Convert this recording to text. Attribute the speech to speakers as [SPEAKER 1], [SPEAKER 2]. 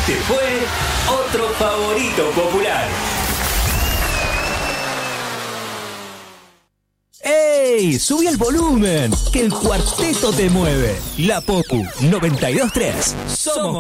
[SPEAKER 1] Este fue otro favorito popular. ¡Ey! ¡Subí el volumen! Que el cuarteto te mueve. La Popu 92.3. Somos